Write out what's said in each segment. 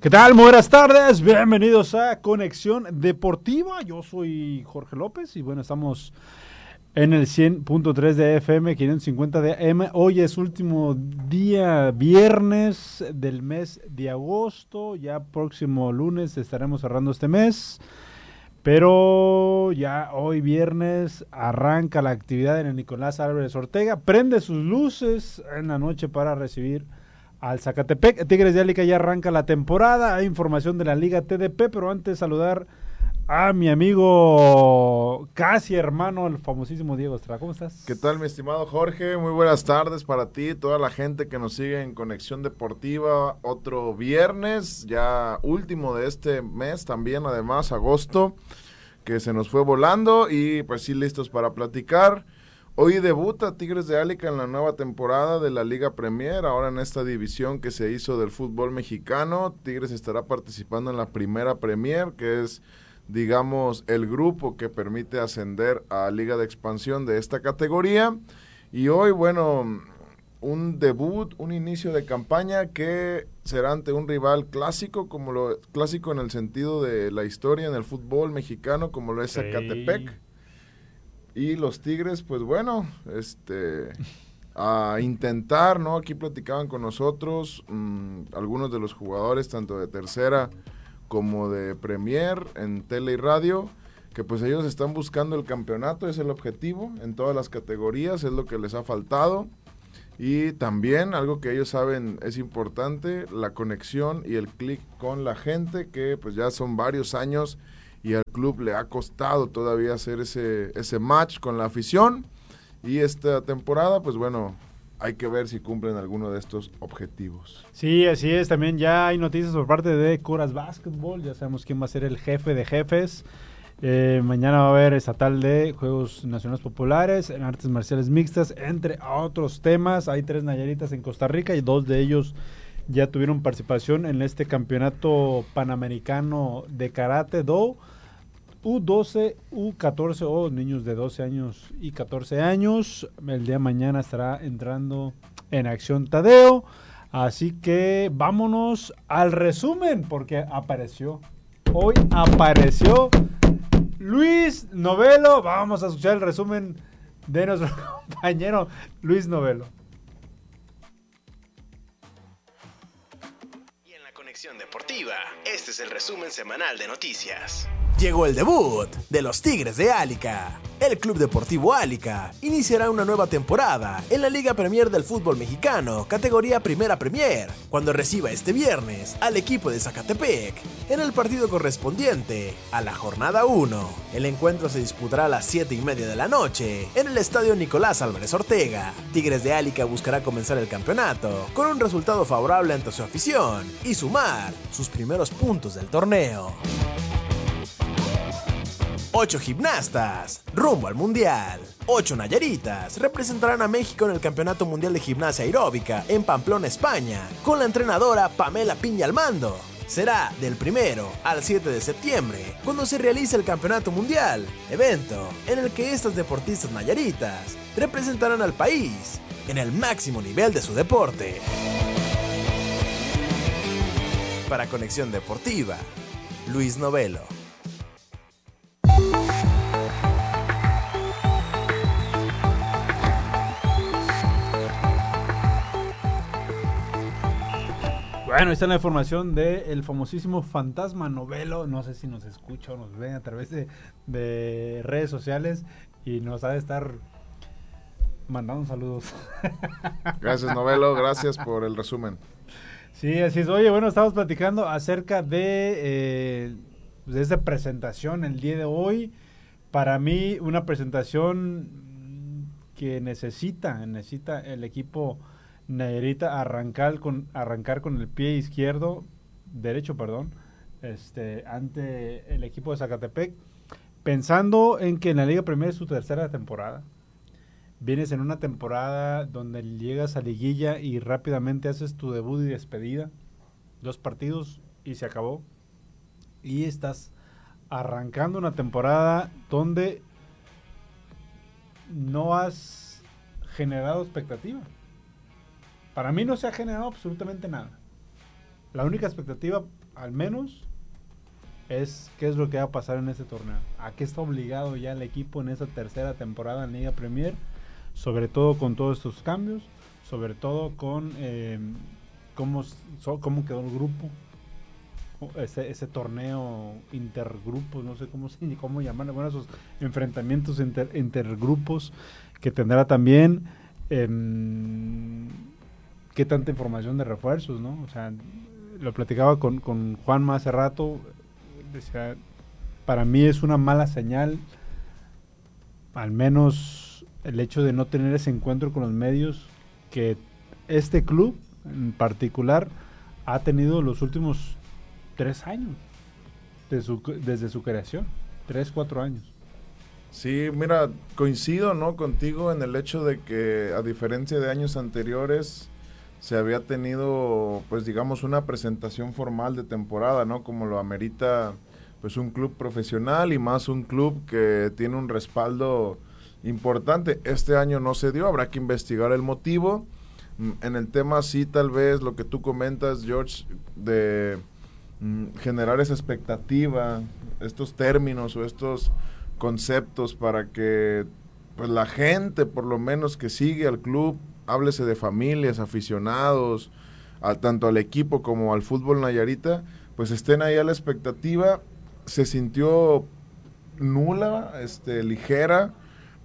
¿Qué tal? Muy buenas tardes, bienvenidos a Conexión Deportiva. Yo soy Jorge López y bueno, estamos en el 100.3 de FM, 550 de AM. Hoy es último día viernes del mes de agosto. Ya próximo lunes estaremos cerrando este mes. Pero ya hoy viernes arranca la actividad en el Nicolás Álvarez Ortega. Prende sus luces en la noche para recibir al Zacatepec. Tigres de Álica ya arranca la temporada. Hay información de la Liga TDP, pero antes saludar a mi amigo, casi hermano, el famosísimo Diego Estrada. ¿Cómo estás? ¿Qué tal, mi estimado Jorge? Muy buenas tardes para ti, toda la gente que nos sigue en Conexión Deportiva. Otro viernes, ya último de este mes también, además, agosto, que se nos fue volando y pues sí, listos para platicar. Hoy debuta Tigres de Álica en la nueva temporada de la Liga Premier, ahora en esta división que se hizo del fútbol mexicano. Tigres estará participando en la primera Premier, que es, digamos, el grupo que permite ascender a Liga de Expansión de esta categoría. Y hoy, bueno, un debut, un inicio de campaña que será ante un rival clásico, clásico en el sentido de la historia en el fútbol mexicano, como lo es Zacatepec. Y los Tigres, pues bueno, a intentar, ¿no? Aquí platicaban con nosotros algunos de los jugadores, tanto de tercera como de Premier, en tele y radio, que pues ellos están buscando el campeonato, es el objetivo, en todas las categorías, es lo que les ha faltado. Y también, algo que ellos saben es importante, la conexión y el clic con la gente, que pues ya son varios años y al club le ha costado todavía hacer ese match con la afición. Y esta temporada, pues bueno, hay que ver si cumplen alguno de estos objetivos. Sí, así es. También ya hay noticias por parte de Coras Basketball. Ya sabemos quién va a ser el jefe de jefes. Mañana va a haber estatal de Juegos Nacionales Populares en artes marciales mixtas, entre otros temas. Hay 3 Nayaritas en Costa Rica y 2 de ellos ya tuvieron participación en este campeonato panamericano de karate do U12, U14 o niños de 12 años y 14 años. El día de mañana estará entrando en acción Tadeo. Así que vámonos al resumen, porque hoy apareció Luis Novelo. Vamos a escuchar el resumen de nuestro compañero Luis Novelo. Y en la Conexión Deportiva, este es el resumen semanal de noticias. Llegó el debut de los Tigres de Álica. El Club Deportivo Álica iniciará una nueva temporada en la Liga Premier del fútbol mexicano, categoría Primera Premier, cuando reciba este viernes al equipo de Zacatepec en el partido correspondiente a la jornada 1. El encuentro se disputará a las 7:30 de la noche en el estadio Nicolás Álvarez Ortega. Tigres de Álica buscará comenzar el campeonato con un resultado favorable ante su afición y sumar sus primeros puntos del torneo. 8 gimnastas rumbo al Mundial. 8 Nayaritas representarán a México en el Campeonato Mundial de Gimnasia Aeróbica en Pamplona, España, con la entrenadora Pamela Piña al mando. Será del 1 al 7 de septiembre, cuando se realice el Campeonato Mundial, evento en el que estas deportistas nayaritas representarán al país en el máximo nivel de su deporte. Para Conexión Deportiva, Luis Novelo. Bueno, ahí está la información del famosísimo Fantasma Novelo. No sé si nos escucha o nos ve a través de redes sociales y nos ha de estar mandando saludos. Gracias, Novelo, gracias por el resumen. Sí, así es. Oye, bueno, estamos platicando acerca de esta presentación el día de hoy. Para mí, una presentación que necesita el equipo Nayarita arrancar con el pie derecho, ante el equipo de Zacatepec, pensando en que en la Liga Premier es su tercera temporada. Vienes en una temporada donde llegas a liguilla y rápidamente haces tu debut y despedida, 2 partidos y se acabó. Y estás arrancando una temporada donde no has generado expectativa. Para mí no se ha generado absolutamente nada. La única expectativa, al menos, es qué es lo que va a pasar en este torneo. ¿A qué está obligado ya el equipo en esa tercera temporada en Liga Premier? Sobre todo con todos estos cambios, sobre todo con cómo quedó el grupo, ese torneo intergrupos, no sé cómo llamarlo, bueno, esos enfrentamientos intergrupos que tendrá también, qué tanta información de refuerzos, ¿no? O sea, lo platicaba con Juanma hace rato, decía, para mí es una mala señal, al menos el hecho de no tener ese encuentro con los medios que este club en particular ha tenido los últimos 3 años desde su creación, 3-4 años. Sí, mira, coincido, ¿no?, contigo en el hecho de que, a diferencia de años anteriores, se había tenido, pues digamos, una presentación formal de temporada, ¿no?, como lo amerita pues un club profesional y más un club que tiene un respaldo importante. Este año no se dio, habrá que investigar el motivo. En el tema sí, tal vez lo que tú comentas, George, de generar esa expectativa, estos términos o estos conceptos para que pues la gente, por lo menos que sigue al club, háblese de familias, aficionados, tanto al equipo como al fútbol Nayarita, pues estén ahí a la expectativa. Se sintió nula, ligera.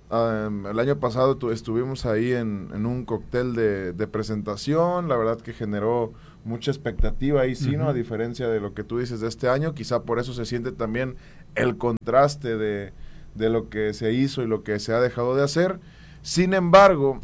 El año pasado estuvimos ahí en un cóctel de presentación, la verdad que generó mucha expectativa ahí, sí, ¿no? A diferencia de lo que tú dices de este año, quizá por eso se siente también el contraste de lo que se hizo y lo que se ha dejado de hacer. Sin embargo,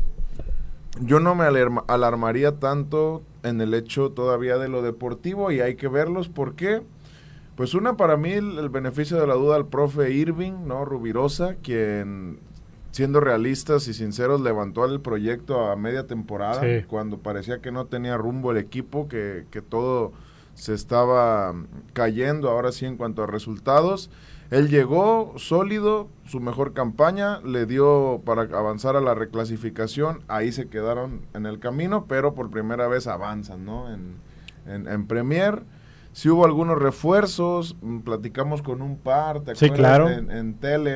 yo no me alarmaría tanto en el hecho todavía de lo deportivo, y hay que verlos. ¿Por qué? Pues para mí el beneficio de la duda al profe Irving, ¿no?, Rubirosa, quien, siendo realistas y sinceros, levantó el proyecto a media temporada, sí, cuando parecía que no tenía rumbo el equipo, que todo se estaba cayendo ahora sí en cuanto a resultados. Él llegó sólido, su mejor campaña, le dio para avanzar a la reclasificación, ahí se quedaron en el camino, pero por primera vez avanzan, ¿no?, en Premier. Sí hubo algunos refuerzos, platicamos con un par, ¿te acuerdas? Sí, claro. En tele,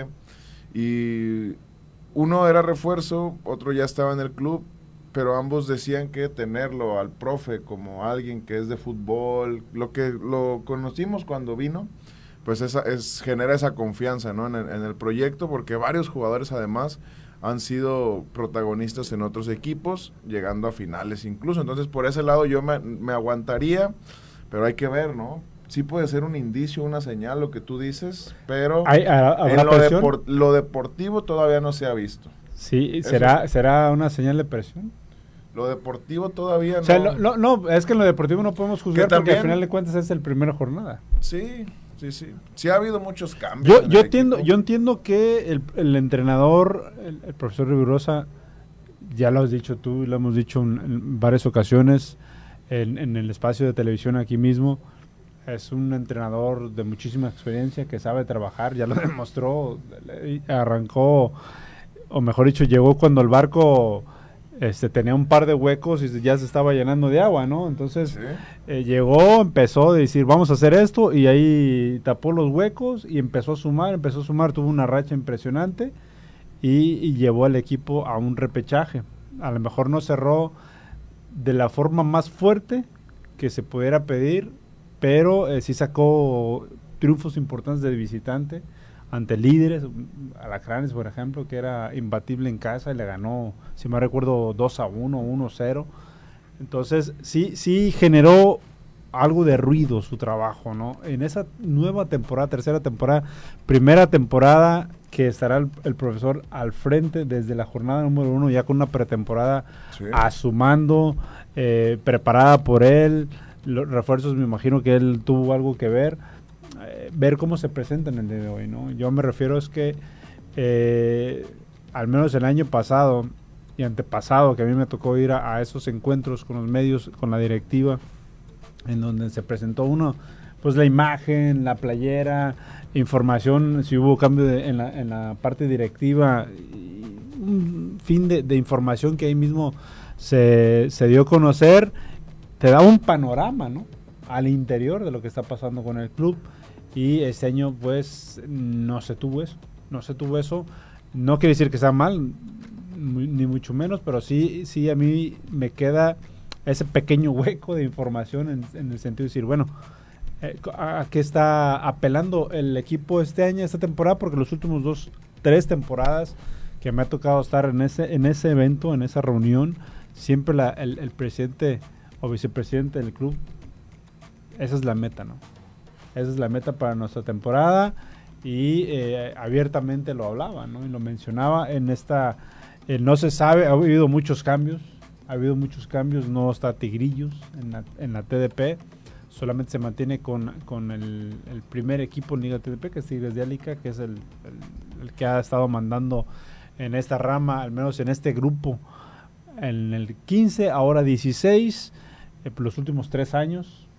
y uno era refuerzo, otro ya estaba en el club, pero ambos decían que tenerlo al profe como alguien que es de fútbol, lo conocimos cuando vino, pues genera esa confianza, ¿no?, en el proyecto, porque varios jugadores además han sido protagonistas en otros equipos, llegando a finales incluso. Entonces, por ese lado yo me aguantaría, pero hay que ver, ¿no? Sí puede ser un indicio, una señal, lo que tú dices, pero en lo deportivo todavía no se ha visto. Sí, ¿será una señal de presión? Lo deportivo todavía no. O sea, no, es que en lo deportivo no podemos juzgar porque al final de cuentas es el primera jornada. Sí. Sí ha habido muchos cambios. Yo entiendo que el entrenador, el profesor Riverosa, ya lo has dicho tú, lo hemos dicho en varias ocasiones en el espacio de televisión aquí mismo, es un entrenador de muchísima experiencia que sabe trabajar, ya lo demostró, arrancó, o mejor dicho, llegó cuando el barco tenía un par de huecos y ya se estaba llenando de agua, ¿no? Entonces ¿sí? Llegó, empezó a decir vamos a hacer esto, y ahí tapó los huecos y empezó a sumar, tuvo una racha impresionante y llevó al equipo a un repechaje. A lo mejor no cerró de la forma más fuerte que se pudiera pedir, pero sí sacó triunfos importantes de visitante ante líderes, Alacranes por ejemplo, que era imbatible en casa y le ganó, si me recuerdo, 2-1, 1-0. Entonces sí generó algo de ruido su trabajo, ¿no? En esa nueva temporada, tercera temporada, primera temporada que estará el profesor al frente desde la jornada número 1, ya con una pretemporada asumando, preparada por él, los refuerzos me imagino que él tuvo algo que ver cómo se presentan el día de hoy, ¿no? Yo me refiero es que al menos el año pasado y antepasado, que a mí me tocó ir a esos encuentros con los medios, con la directiva, en donde se presentó pues la imagen, la playera, información, si hubo cambio en la parte directiva, un fin de información que ahí mismo se dio a conocer, te da un panorama, ¿no? al interior de lo que está pasando con el club, y este año pues no se tuvo eso. No quiere decir que sea mal, ni mucho menos, pero sí a mí me queda ese pequeño hueco de información en el sentido de decir, bueno, ¿a qué está apelando el equipo esta temporada? Porque los últimos 3 temporadas que me ha tocado estar en ese evento, en esa reunión, siempre el presidente o vicepresidente del club, esa es la meta, ¿no? Esa es la meta para nuestra temporada, y abiertamente lo hablaba, ¿no? Y lo mencionaba en esta, no se sabe, ha habido muchos cambios, no está Tigrillos en la TDP, solamente se mantiene con el primer equipo en Liga TDP, que es Tigres de Álica, que es el que ha estado mandando en esta rama, al menos en este grupo, en el 15, ahora 16, los últimos 3 años,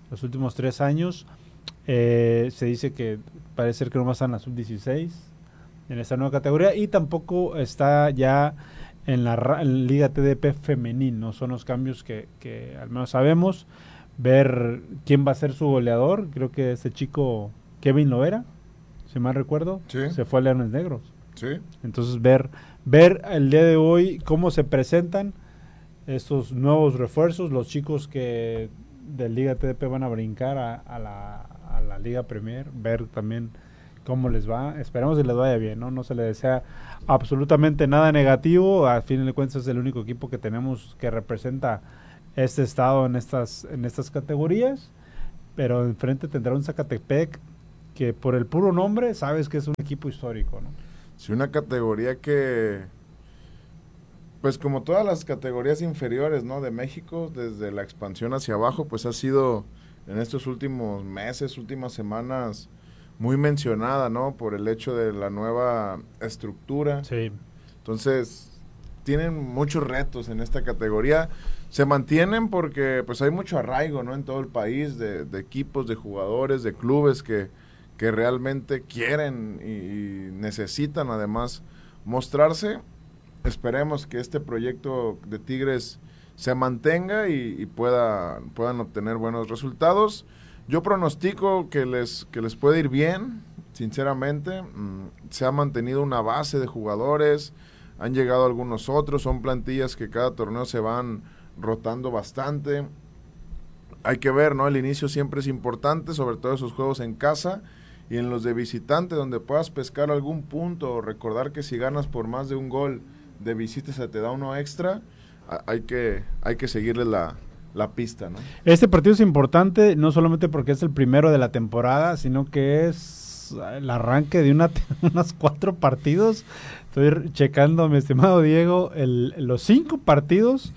se dice que parece ser que no va a estar en la sub-16, en esta nueva categoría, y tampoco está ya en la Liga TDP femenil, ¿no? Son los cambios que al menos sabemos. Ver quién va a ser su goleador, creo que este chico Kevin Loera, si mal recuerdo, sí, se fue a Leones Negros. Sí. Entonces ver el día de hoy cómo se presentan estos nuevos refuerzos, los chicos que de Liga TDP van a brincar a la Liga Premier, ver también cómo les va. Esperemos que les vaya bien, ¿no? No se le desea absolutamente nada negativo. A fin de cuentas es el único equipo que tenemos que representa este estado en estas categorías, pero enfrente tendrá un Zacatepec que por el puro nombre sabes que es un equipo histórico, ¿no? Sí, una categoría que, pues como todas las categorías inferiores, ¿no?, de México, desde la expansión hacia abajo, pues ha sido en estos últimos meses, últimas semanas, muy mencionada, ¿no?, por el hecho de la nueva estructura. Sí. Entonces, tienen muchos retos en esta categoría. Se mantienen porque pues hay mucho arraigo, ¿no?, en todo el país, de equipos, de jugadores, de clubes que realmente quieren y necesitan además mostrarse. Esperemos que este proyecto de Tigres se mantenga y puedan obtener buenos resultados. Yo pronostico que les puede ir bien, sinceramente. Se ha mantenido una base de jugadores, han llegado algunos otros, son plantillas que cada torneo se van rotando bastante. Hay que ver, ¿no? El inicio siempre es importante, sobre todo esos juegos en casa y en los de visitante, donde puedas pescar algún punto, o recordar que si ganas por más de un gol de visita se te da uno extra. Hay que seguirle la pista, ¿no? Este partido es importante no solamente porque es el primero de la temporada, sino que es el arranque de unos 4 partidos. Estoy checando, mi estimado Diego, los 5 partidos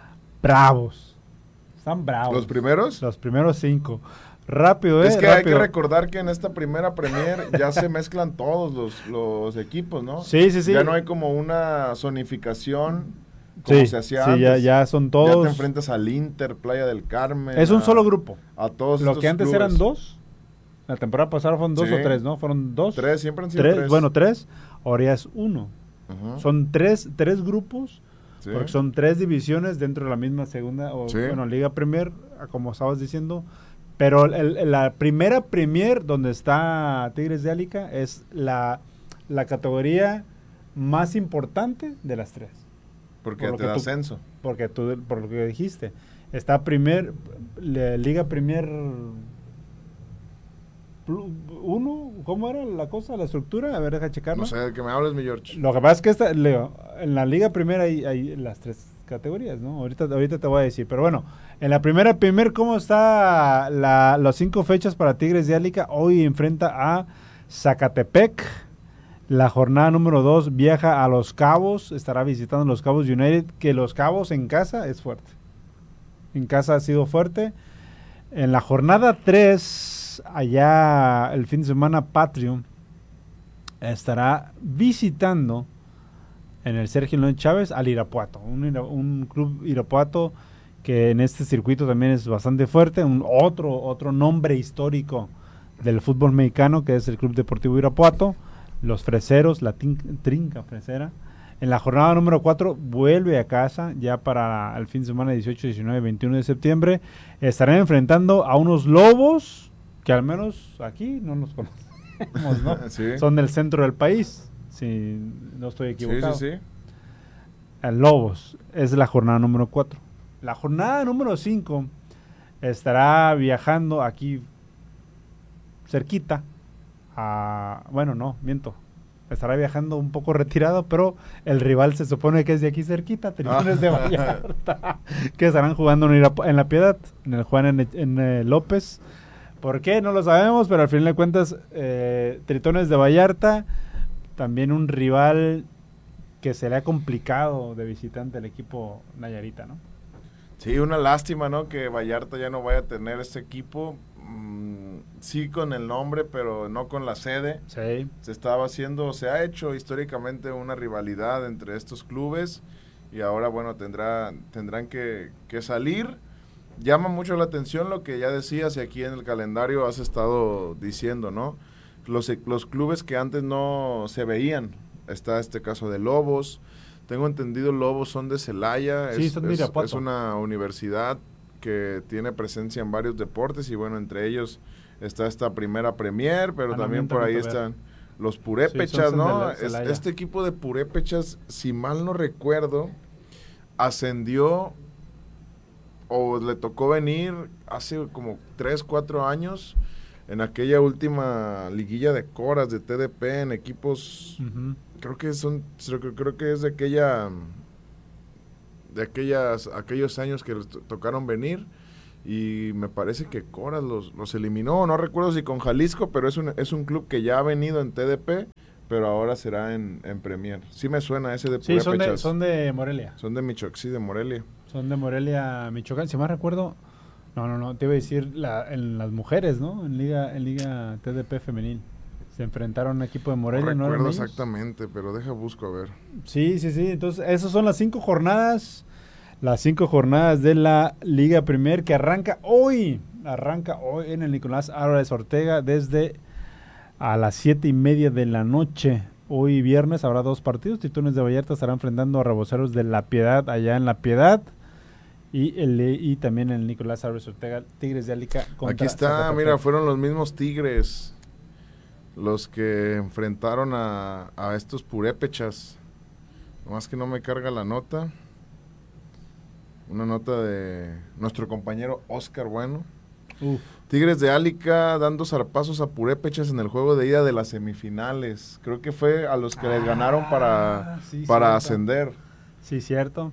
bravos. Están bravos. ¿Los primeros? Los primeros 5. Rápido, Es que rápido. hay que recordar que en esta primera Premier ya se mezclan todos los equipos, ¿no? Sí. Ya no hay como una zonificación como se hacía antes. Sí, ya son todos. Ya te enfrentas al Inter, Playa del Carmen. Es un solo grupo. A todos Lo estos que antes clubes. eran 2. La temporada pasada fueron 2 Sí. o 3, ¿no? Fueron 2. 3, siempre han sido 3. Bueno, 3. Ahora ya es 1. Uh-huh. Son 3 grupos. Sí. Porque son 3 divisiones dentro de la misma segunda o Sí. bueno, Liga Premier, como estabas diciendo. Pero la primera Premier donde está Tigres de Álica es la categoría más importante de las 3. Porque te da ascenso. Porque por lo que dijiste, está Liga Premier 1, ¿cómo era la cosa, la estructura? A ver, deja checarlo. No sé, de que me hables, mi George. Lo que pasa es que en la Liga Premier hay las 3 categorías, ¿no? Ahorita te voy a decir, pero bueno, en la primera ¿cómo está las 5 fechas para Tigres de Álica? Hoy enfrenta a Zacatepec. La jornada número 2 viaja a Los Cabos, estará visitando Los Cabos United, que Los Cabos en casa es fuerte. En casa ha sido fuerte. En la jornada 3, allá el fin de semana patrio, estará visitando en el Sergio León Chávez al Irapuato, un club Irapuato que en este circuito también es bastante fuerte, otro nombre histórico del fútbol mexicano, que es el Club Deportivo Irapuato, los Freseros, la Trinca Fresera. En la jornada número 4 vuelve a casa, ya para el fin de semana 18, 19, 21 de septiembre. Estarán enfrentando a unos Lobos, que al menos aquí no nos conocemos, ¿no? Sí. Son del centro del país, si no estoy equivocado. Sí. El Lobos es la jornada número 4. La jornada número 5 estará viajando aquí cerquita estará viajando un poco retirado, pero el rival se supone que es de aquí cerquita, Tritones de Vallarta, que estarán jugando en La Piedad, en el Juan en López. ¿Por qué? No lo sabemos, pero al final de cuentas, Tritones de Vallarta, también un rival que se le ha complicado de visitante el equipo Nayarita, ¿no? Sí, una lástima, ¿no? Que Vallarta ya no vaya a tener este equipo. Sí con el nombre, pero no con la sede. Sí. Se ha hecho históricamente una rivalidad entre estos clubes y ahora, bueno, tendrán que salir. Llama mucho la atención lo que ya decías y aquí en el calendario has estado diciendo, ¿no? Los clubes que antes no se veían. Está este caso de Lobos. Tengo entendido Lobos son de Celaya. Sí, son de Irapuato. Es una universidad que tiene presencia en varios deportes y bueno, entre ellos está esta primera Premier, pero también por ahí están los Purépechas, ¿no? Este equipo de Purépechas, si mal no recuerdo, ascendió o le tocó venir hace como 3-4 años en aquella última liguilla de Coras de TDP en equipos, creo que es de aquellos años que les tocaron venir y me parece que Coras los eliminó, no recuerdo si con Jalisco, pero es un club que ya ha venido en TDP, pero ahora será en Premier. Sí me suena ese de Purépechas. Sí, son de Morelia. Son de Michoacán, de Morelia. Son de Morelia, Michoacán, si más recuerdo. No, te iba a decir en las mujeres, ¿no? En Liga TDP femenil. Se enfrentaron a un equipo de Morelia. No recuerdo exactamente, pero busco a ver. Sí. Entonces, esas son las 5 jornadas. Las 5 jornadas de la Liga Premier que arranca hoy en el Nicolás Álvarez Ortega desde a las 7:30 de la noche. Hoy viernes habrá 2 partidos. Tritones de Vallarta estarán enfrentando a Reboceros de La Piedad allá en La Piedad. Y también el Nicolás Álvarez Ortega, Tigres de Álica contra Aquí está, Zacatepec. mira, fueron los mismos Tigres los que enfrentaron a estos Purépechas. Nomás que no me carga la nota. Una nota de nuestro compañero Oscar Bueno. Tigres de Álica dando zarpazos a Purépechas en el juego de ida de las semifinales. Creo que fue a los que les ganaron para ascender. Sí, cierto.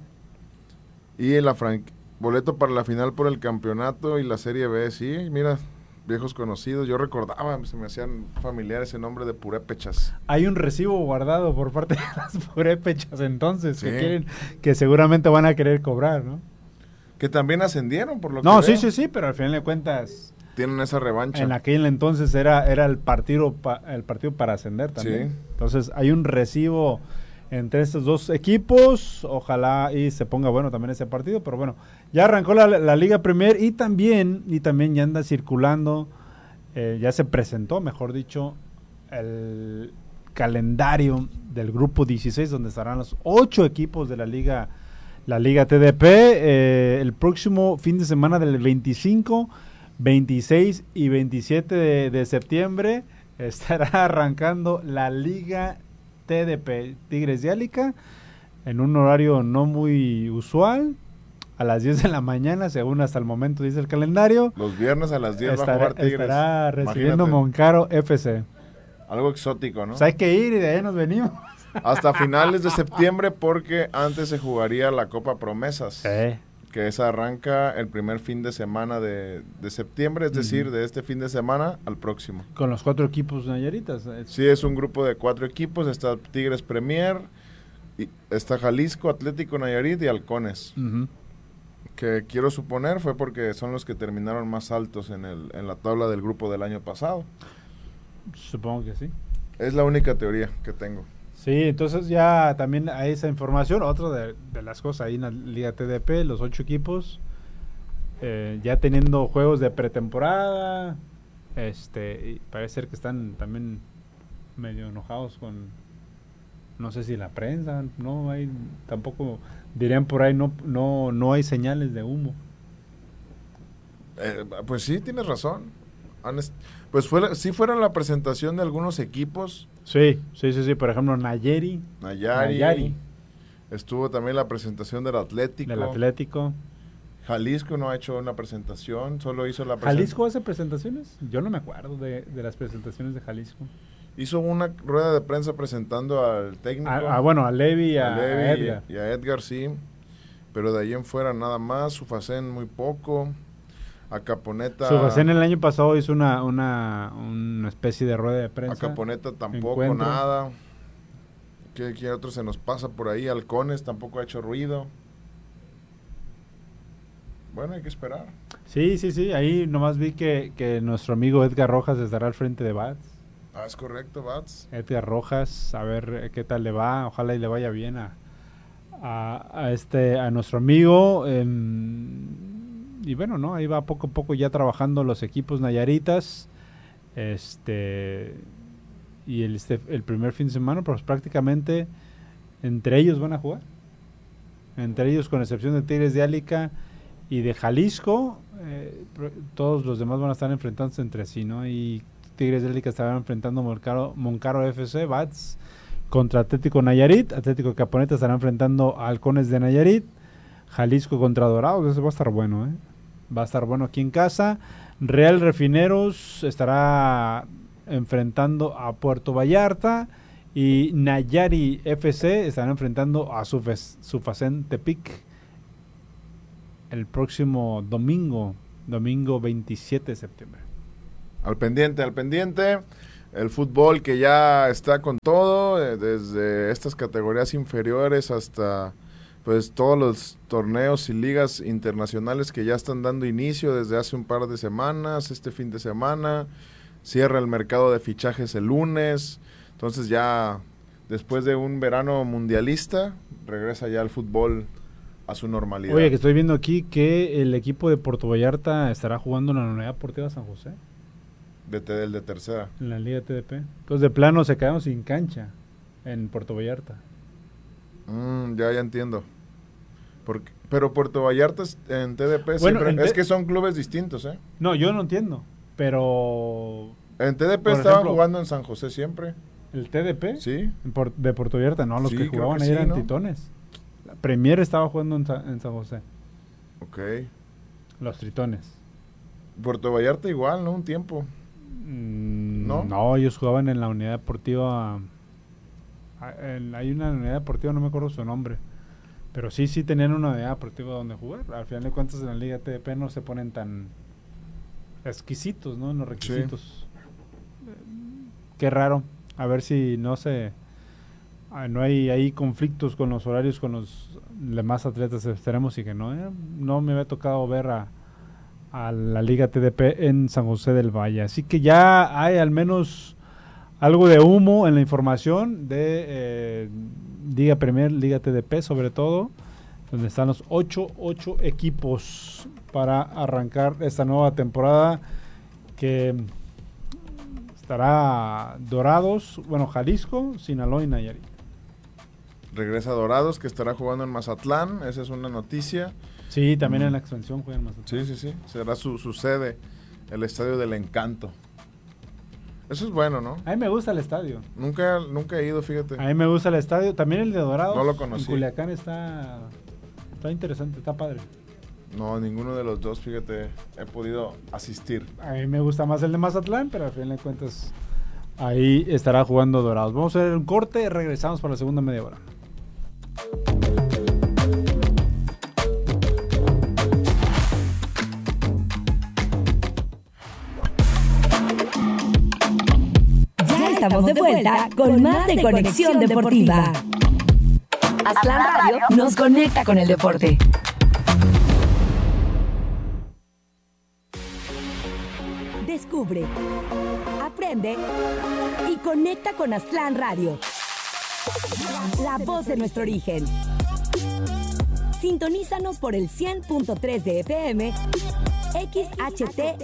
Y boleto para la final por el campeonato y la Serie B. Sí, mira, viejos conocidos. Yo recordaba, se me hacían familiar ese nombre de Purépechas. Hay un recibo guardado por parte de las Purépechas entonces, sí, que seguramente van a querer cobrar, ¿no? Que también ascendieron, por lo que veo. Sí, pero al final de cuentas tienen esa revancha. En aquel entonces era el partido para ascender también. Sí. Entonces hay un recibo entre estos dos equipos, ojalá y se ponga bueno también ese partido, pero bueno, ya arrancó la Liga Premier y también ya anda circulando, ya se presentó, mejor dicho, el calendario del grupo 16, donde estarán los 8 equipos de la Liga TDP, el próximo fin de semana del 25, 26 y 27 de septiembre estará arrancando la Liga TDP, Tigres de Álica, en un horario no muy usual, a las 10 de la mañana, según hasta el momento dice el calendario. Los viernes a las 10 va a jugar Tigres. Estará recibiendo Moncaro FC. Algo exótico, ¿no? Pues hay que ir y de ahí nos venimos. Hasta finales de septiembre, porque antes se jugaría la Copa Promesas. Que esa arranca el primer fin de semana de septiembre, es decir, de este fin de semana al próximo. Con los 4 equipos nayaritas. Sí, es un grupo de 4 equipos, está Tigres Premier, y está Jalisco, Atlético Nayarit y Halcones. Que quiero suponer fue porque son los que terminaron más altos en la tabla del grupo del año pasado. Supongo que sí. Es la única teoría que tengo. Sí, entonces ya también hay esa información. Otra de las cosas ahí en la Liga TDP, los 8 equipos ya teniendo juegos de pretemporada, y parece ser que están también medio enojados No sé si la prensa, no hay, tampoco, dirían por ahí, no hay señales de humo. Pues sí, tienes razón. Pues sí fueron la presentación de algunos equipos. Sí, por ejemplo, Nayari. Estuvo también la presentación del Atlético. Jalisco no ha hecho una presentación, solo hizo la presentación. ¿Jalisco hace presentaciones? Yo no me acuerdo de las presentaciones de Jalisco. Hizo una rueda de prensa presentando al técnico. A Levi y a Edgar. Y a Edgar, sí. Pero de ahí en fuera nada más. Sufacén muy poco. A Caponeta. Sufacén el año pasado hizo una especie de rueda de prensa. A Caponeta tampoco, nada. ¿Qué otro se nos pasa por ahí? Halcones tampoco ha hecho ruido. Bueno, hay que esperar. Sí. Ahí nomás vi que nuestro amigo Edgar Rojas estará al frente de Bats. Es correcto, Bats. Edgar Rojas, a ver qué tal le va. Ojalá y le vaya bien a nuestro amigo. Y bueno, ¿no? Ahí va poco a poco ya trabajando los equipos nayaritas. Y el primer fin de semana, pues prácticamente entre ellos van a jugar. Entre ellos, con excepción de Tigres de Álica y de Jalisco, todos los demás van a estar enfrentándose entre sí, ¿no? Y Tigres de Álica estarán enfrentando Moncaro FC, Bats, contra Atlético Nayarit. Atlético Caponeta estará enfrentando a Halcones de Nayarit. Jalisco contra Dorados, eso va a estar bueno, va a estar bueno aquí en casa. Real Refineros estará enfrentando a Puerto Vallarta. Y Nayari FC estará enfrentando a Sufacén Tepic el próximo domingo 27 de septiembre. Al pendiente, el fútbol que ya está con todo, desde estas categorías inferiores hasta pues todos los torneos y ligas internacionales que ya están dando inicio desde hace un par de semanas. Este fin de semana cierra el mercado de fichajes el lunes, entonces ya después de un verano mundialista regresa ya el fútbol a su normalidad. Oye, que estoy viendo aquí que el equipo de Puerto Vallarta estará jugando en la Unidad Deportiva San José. El de tercera. En la Liga TDP. Entonces de plano se quedaron sin cancha en Puerto Vallarta. Ya entiendo. Pero Puerto Vallarta en TDP bueno, siempre, es que son clubes distintos, ¿eh? No, yo no entiendo, pero... En TDP estaban jugando en San José siempre. ¿El TDP? Sí. De Puerto Vallarta, no, los que jugaban ahí eran Tritones. La Premier estaba jugando en San José. Ok. Los Tritones. Puerto Vallarta igual, ¿no? Un tiempo. No, ellos jugaban en la Unidad Deportiva. Hay una Unidad Deportiva, no me acuerdo su nombre. Pero sí tenían una Unidad Deportiva donde jugar. Al final de cuentas, en la Liga TDP no se ponen tan exquisitos, ¿no? En los requisitos. Sí. Qué raro. A ver si no hay ahí conflictos con los horarios con los demás atletas extremos y que no me había tocado ver a la Liga TDP en San José del Valle. Así que ya hay al menos algo de humo en la información de Liga Premier, Liga TDP sobre todo, donde están los 8 equipos para arrancar esta nueva temporada que estará Dorados, Jalisco, Sinaloa y Nayarit. Regresa Dorados, que estará jugando en Mazatlán, esa es una noticia. Sí, también en la extensión juega en Mazatlán. Sí, será su sede, el Estadio del Encanto. Eso es bueno, ¿no? A mí me gusta el estadio. Nunca he ido, fíjate. A mí me gusta el estadio, también el de Dorados. No lo conocí. En Culiacán está interesante, está padre. No, ninguno de los dos, fíjate, he podido asistir. A mí me gusta más el de Mazatlán, pero al fin de cuentas ahí estará jugando Dorados. Vamos a ver un corte, regresamos para la segunda media hora. Ya estamos de vuelta con más de Conexión Deportiva. Aztlán Radio nos conecta con el deporte. Descubre, aprende y conecta con Aztlán Radio. La voz de nuestro origen. Sintonízanos por el 100.3 de FM,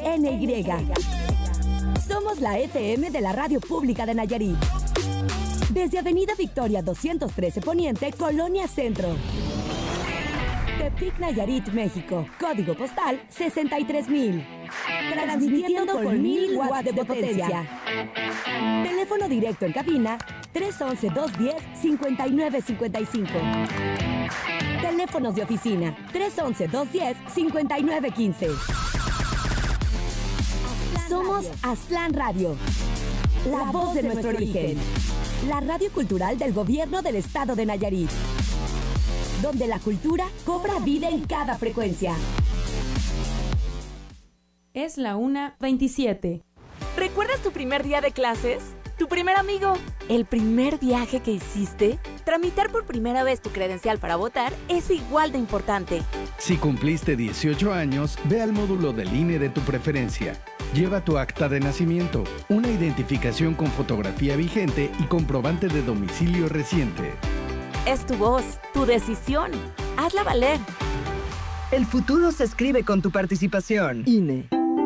XHTNY. Somos la FM de la Radio Pública de Nayarit. Desde Avenida Victoria 213 Poniente, Colonia Centro. Tepic, Nayarit, México. Código postal 63,000. Transmitiendo con 1000 watts de potencia. Teléfono directo en cabina 311-210-5955. Teléfonos de oficina 311-210-5915. Somos Aztlán Radio, la voz de nuestro origen. La radio cultural del gobierno del estado de Nayarit, donde la cultura cobra vida en cada frecuencia. Es la 1:27. ¿Recuerdas tu primer día de clases? ¿Tu primer amigo? ¿El primer viaje que hiciste? Tramitar por primera vez tu credencial para votar es igual de importante. Si cumpliste 18 años, ve al módulo del INE de tu preferencia. Lleva tu acta de nacimiento, una identificación con fotografía vigente y comprobante de domicilio reciente. Es tu voz, tu decisión. Hazla valer. El futuro se escribe con tu participación. INE.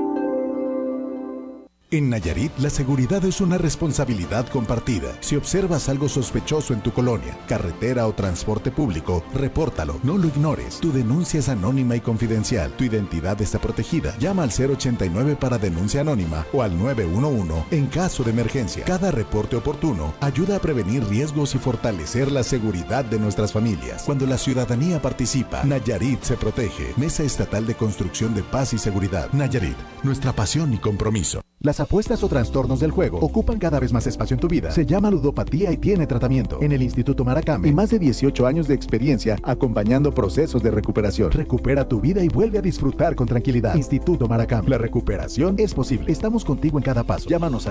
En Nayarit, la seguridad es una responsabilidad compartida. Si observas algo sospechoso en tu colonia, carretera o transporte público, repórtalo, no lo ignores. Tu denuncia es anónima y confidencial. Tu identidad está protegida. Llama al 089 para denuncia anónima o al 911 en caso de emergencia. Cada reporte oportuno ayuda a prevenir riesgos y fortalecer la seguridad de nuestras familias. Cuando la ciudadanía participa, Nayarit se protege. Mesa Estatal de Construcción de Paz y Seguridad. Nayarit, nuestra pasión y compromiso. Las apuestas o trastornos del juego ocupan cada vez más espacio en tu vida. Se llama ludopatía y tiene tratamiento. En el Instituto Maracame, y más de 18 años de experiencia acompañando procesos de recuperación. Recupera tu vida y vuelve a disfrutar con tranquilidad. Instituto Maracame. La recuperación es posible. Estamos contigo en cada paso. Llámanos al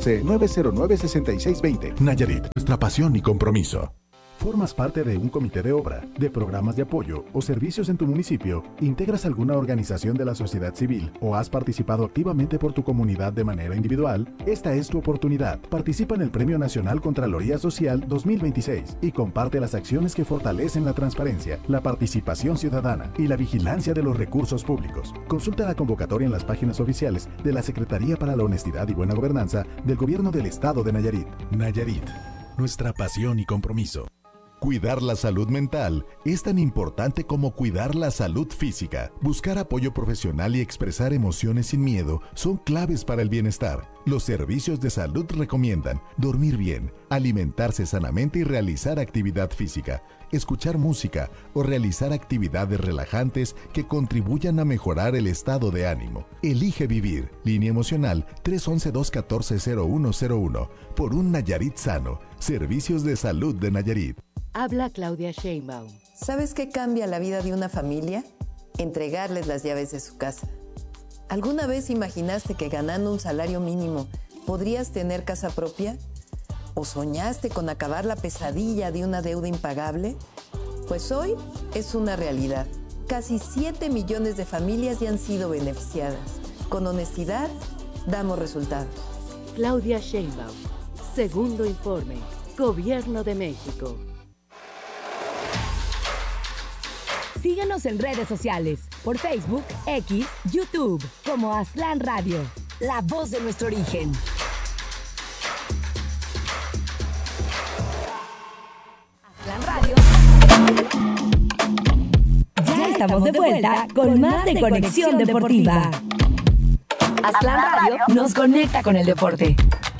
311-909-6620. Nayarit, nuestra pasión y compromiso. ¿Formas parte de un comité de obra, de programas de apoyo o servicios en tu municipio? ¿Integras alguna organización de la sociedad civil o has participado activamente por tu comunidad de manera individual? Esta es tu oportunidad. Participa en el Premio Nacional Contraloría Social 2026 y comparte las acciones que fortalecen la transparencia, la participación ciudadana y la vigilancia de los recursos públicos. Consulta la convocatoria en las páginas oficiales de la Secretaría para la Honestidad y Buena Gobernanza del Gobierno del Estado de Nayarit. Nayarit, nuestra pasión y compromiso. Cuidar la salud mental es tan importante como cuidar la salud física. Buscar apoyo profesional y expresar emociones sin miedo son claves para el bienestar. Los servicios de salud recomiendan dormir bien, alimentarse sanamente y realizar actividad física, escuchar música o realizar actividades relajantes que contribuyan a mejorar el estado de ánimo. Elige vivir. Línea emocional 311-214-0101. Por un Nayarit sano. Servicios de Salud de Nayarit. Habla Claudia Sheinbaum. ¿Sabes qué cambia la vida de una familia? Entregarles las llaves de su casa. ¿Alguna vez imaginaste que ganando un salario mínimo podrías tener casa propia? ¿O soñaste con acabar la pesadilla de una deuda impagable? Pues hoy es una realidad. Casi 7 millones de familias ya han sido beneficiadas. Con honestidad, damos resultados. Claudia Sheinbaum. Segundo informe. Gobierno de México. Síguenos en redes sociales, por Facebook, X, YouTube, como Aztlán Radio, la voz de nuestro origen. Aztlán Radio. Ya estamos de vuelta con más de Conexión Deportiva. Aztlán Radio nos conecta con el deporte.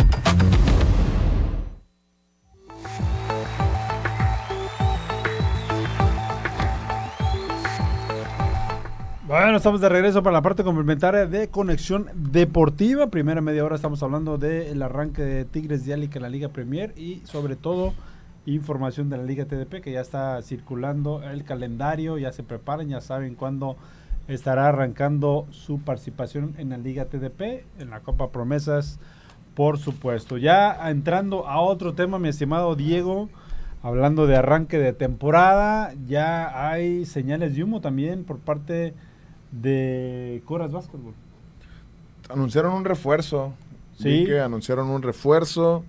Bueno, estamos de regreso para la parte complementaria de Conexión Deportiva. Primera media hora estamos hablando del arranque de Tigres de Álica en la Liga Premier y sobre todo información de la Liga TDP, que ya está circulando el calendario, ya se preparan, ya saben cuándo estará arrancando su participación en la Liga TDP, en la Copa Promesas, por supuesto. Ya entrando a otro tema, mi estimado Diego, hablando de arranque de temporada, ya hay señales de humo también por parte de Coras Basketball. Anunciaron un refuerzo. Sí. Vi que anunciaron un refuerzo.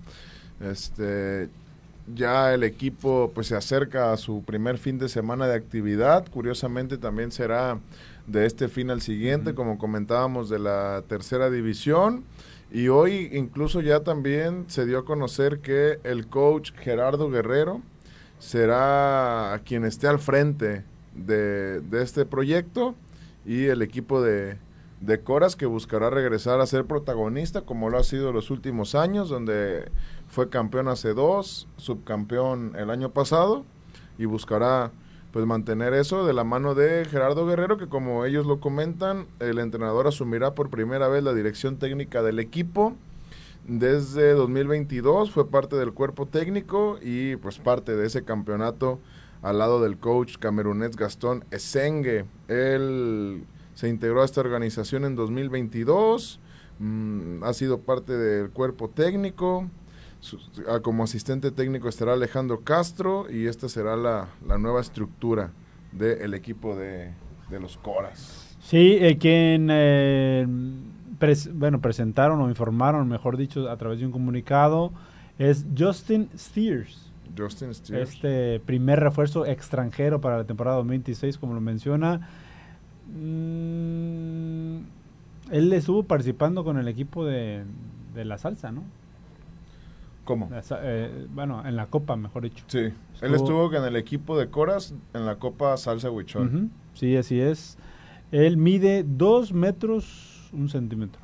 Ya el equipo pues se acerca a su primer fin de semana de actividad. Curiosamente también será de este fin al siguiente, como comentábamos, de la tercera división. Y hoy incluso ya también se dio a conocer que el coach Gerardo Guerrero será quien esté al frente de este proyecto, y el equipo de Coras, que buscará regresar a ser protagonista como lo ha sido los últimos años, donde fue campeón hace 2, subcampeón el año pasado, y buscará pues mantener eso de la mano de Gerardo Guerrero, que como ellos lo comentan, el entrenador asumirá por primera vez la dirección técnica del equipo. Desde 2022 fue parte del cuerpo técnico y pues parte de ese campeonato al lado del coach camerunés Gastón Esengue. Él se integró a esta organización en 2022, ha sido parte del cuerpo técnico. Como asistente técnico estará Alejandro Castro, y esta será la nueva estructura del equipo de los Coras. Sí, quien presentaron o informaron, mejor dicho, a través de un comunicado, es Justin Steers. Este primer refuerzo extranjero para la temporada 2026, como lo menciona. Él estuvo participando con el equipo de la salsa, ¿no? ¿Cómo? En la Copa, mejor dicho. Sí, él estuvo en el equipo de Coras en la Copa Salsa Huichol. Sí, así es. Él mide 2 metros 1 centímetro.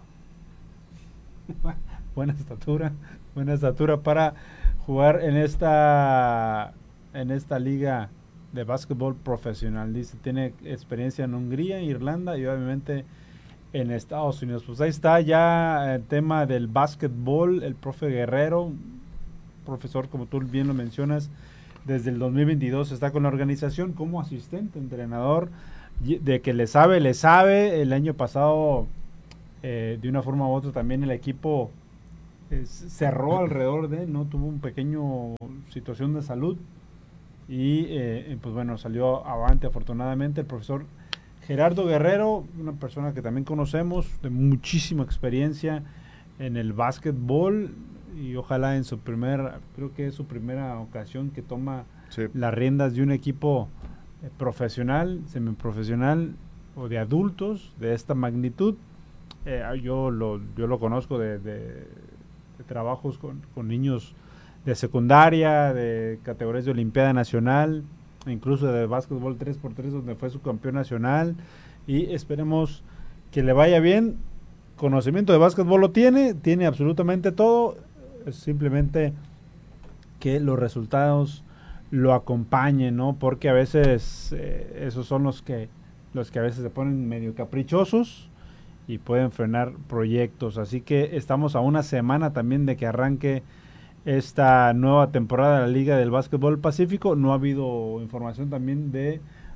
buena estatura para jugar en esta liga de básquetbol profesional. Dice, tiene experiencia en Hungría, Irlanda y obviamente en Estados Unidos. Pues ahí está ya el tema del básquetbol. El profe Guerrero, profesor, como tú bien lo mencionas, desde el 2022 está con la organización como asistente, entrenador, de que le sabe. El año pasado, de una forma u otra, también el equipo cerró alrededor de él, ¿no? Tuvo un pequeño situación de salud y pues bueno, salió avante afortunadamente el profesor Gerardo Guerrero, una persona que también conocemos, de muchísima experiencia en el básquetbol, y ojalá creo que es su primera ocasión que toma las riendas de un equipo profesional, semiprofesional o de adultos de esta magnitud. Yo lo conozco de trabajos con niños de secundaria, de categorías de Olimpiada Nacional, incluso de básquetbol 3x3, donde fue su campeón nacional, y esperemos que le vaya bien. Conocimiento de básquetbol lo tiene absolutamente todo, es simplemente que los resultados lo acompañen, ¿no? Porque a veces esos son los que a veces se ponen medio caprichosos y pueden frenar proyectos. Así que estamos a una semana también de que arranque esta nueva temporada de la Liga del Básquetbol Pacífico. No ha habido información también de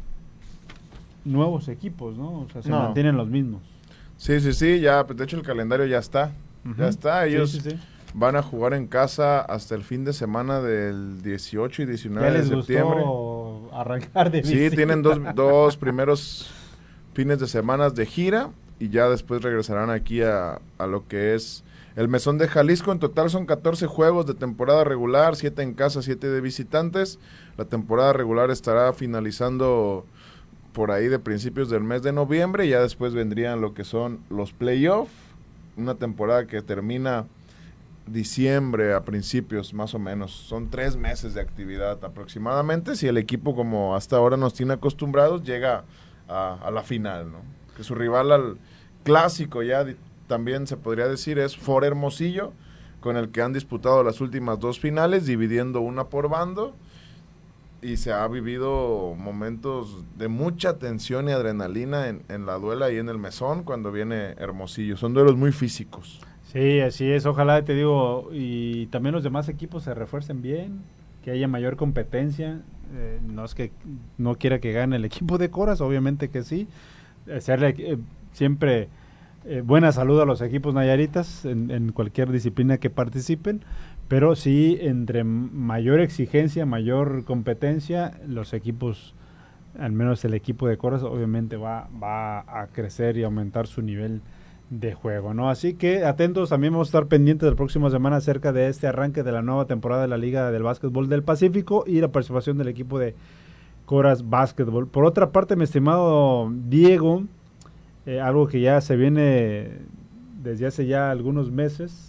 nuevos equipos, ¿no? O sea, se mantienen los mismos. Sí, ya, de hecho el calendario ya está. Ya está, ellos van a jugar en casa hasta el fin de semana del 18 y 19 de septiembre. Arrancar de visita. Sí, tienen dos primeros fines de semana de gira, y ya después regresarán aquí a lo que es el Mesón de Jalisco. En total son 14 juegos de temporada regular, 7 en casa, 7 de visitantes. La temporada regular estará finalizando por ahí de principios del mes de noviembre, y ya después vendrían lo que son los playoffs, una temporada que termina diciembre a principios, más o menos. Son 3 meses de actividad aproximadamente, si el equipo, como hasta ahora nos tiene acostumbrados, llega a la final, ¿no? Que su rival al clásico ya también se podría decir es For Hermosillo, con el que han disputado las últimas 2 finales, dividiendo una por bando, y se ha vivido momentos de mucha tensión y adrenalina en la duela y en el Mesón cuando viene Hermosillo. Son duelos muy físicos. Sí, así es. Ojalá, te digo, y también los demás equipos se refuercen bien, que haya mayor competencia. No es que no quiera que gane el equipo de Coras, obviamente que sí. Hacerle siempre buena salud a los equipos nayaritas en cualquier disciplina que participen, pero sí, entre mayor exigencia, mayor competencia, los equipos, al menos el equipo de Coras, obviamente va a crecer y aumentar su nivel de juego, ¿no? Así que atentos, también vamos a estar pendientes la próxima semana acerca de este arranque de la nueva temporada de la Liga del Básquetbol del Pacífico y la participación del equipo de Coras Básquetbol. Por otra parte, mi estimado Diego, algo que ya se viene desde hace ya algunos meses.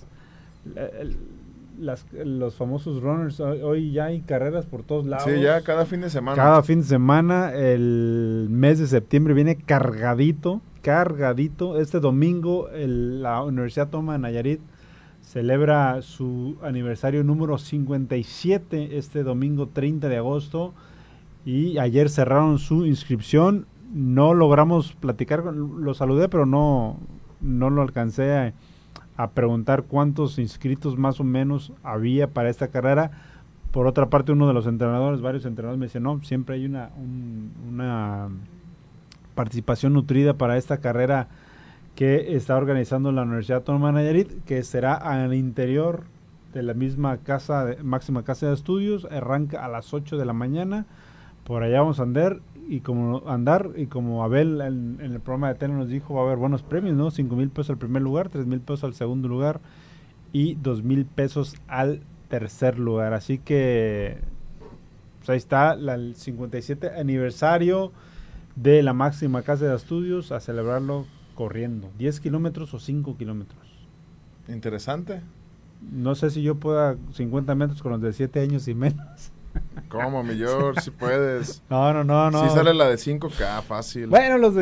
Los famosos runners, hoy ya hay carreras por todos lados. Sí, ya cada fin de semana. Cada fin de semana, el mes de septiembre viene cargadito. Este domingo la Universidad Autónoma de Nayarit celebra su aniversario número 57, este domingo 30 de agosto, y ayer cerraron su inscripción. No logramos platicar, lo saludé, pero no lo alcancé a preguntar cuántos inscritos más o menos había para esta carrera. Por otra parte, uno de los entrenadores, varios entrenadores me dicen, no, siempre hay una participación nutrida para esta carrera que está organizando la Universidad Autónoma de Nayarit, que será al interior de la misma máxima casa de estudios. Arranca a las 8 de la mañana. Por allá vamos a andar y como Abel en el programa de tele nos dijo, va a haber buenos premios, ¿no? 5,000 pesos al primer lugar, 3,000 pesos al segundo lugar y 2,000 pesos al tercer lugar. Así que pues ahí está el 57 aniversario de la máxima casa de estudios, a celebrarlo corriendo. 10 kilómetros o 5 kilómetros. Interesante. No sé si yo pueda 50 metros con los de 7 años y menos. ¿Cómo, mi George? Si puedes. No. Si sale la de 5K, fácil. Bueno, los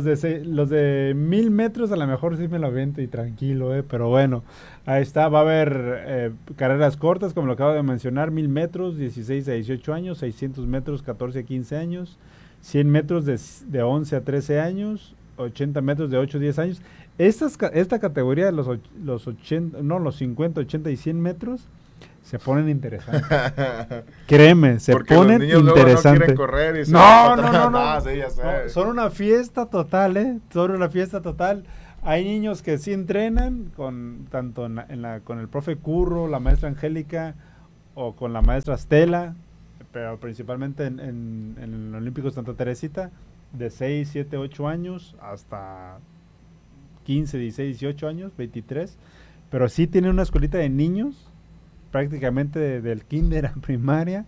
de 1,000 metros a lo mejor sí me lo aviento y tranquilo, pero bueno, ahí está. Va a haber carreras cortas, como lo acabo de mencionar, 1,000 metros, 16 a 18 años, 600 metros, 14 a 15 años, 100 metros de 11 a 13 años, 80 metros de 8 a 10 años. Esta categoría de los 50, 80 y 100 metros se ponen interesantes. Créeme, se porque ponen los niños interesantes. No quieren correr y no. Sí, ya sé. Son una fiesta total, Son una fiesta total. Hay niños que sí entrenan tanto con el profe Curro, la maestra Angélica o con la maestra Estela, pero principalmente en el Olímpico Santa Teresita, de 6, 7, 8 años hasta 15, 16, 18 años, 23. Pero sí tienen una escuelita de niños, prácticamente del kinder a primaria.